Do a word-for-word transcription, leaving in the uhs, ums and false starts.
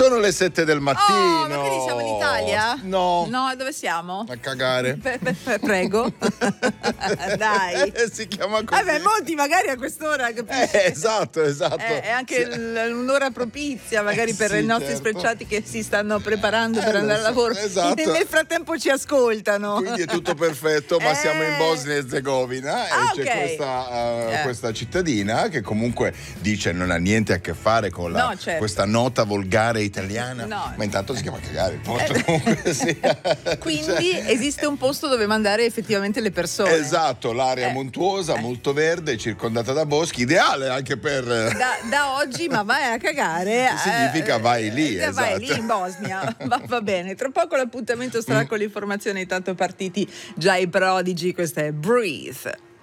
Sono le sette del mattino. Oh, ma quindi siamo in Italia? No. No, dove siamo? A cagare. Pe- pe- pe- prego. Dai. Eh, si chiama così. Vabbè, molti magari a quest'ora, capisci? Eh, esatto, esatto. È, è anche Sì. l- un'ora propizia magari Eh, per sì, i nostri certo. sprecciati che si stanno preparando Eh, per lo andare so, al lavoro. esatto. Nel frattempo ci ascoltano. Quindi è tutto perfetto, ma Eh. siamo in Bosnia e Herzegovina Ah, e c'è ok. questa, uh, Eh. questa cittadina che comunque dice non ha niente a che fare con la, No, certo. questa nota volgare italiana, No. ma intanto si chiama cagare il posto comunque sì. Quindi Cioè, esiste un posto dove mandare effettivamente le persone. esatto, l'area Eh. montuosa, molto verde, circondata da boschi, ideale anche per Da, da oggi, ma vai a cagare. Significa eh, vai lì, eh, Vai esatto. lì in Bosnia. Va, va bene. Tra poco l'appuntamento sarà con l'informazione, intanto partiti già i prodigi. Questa è Breathe.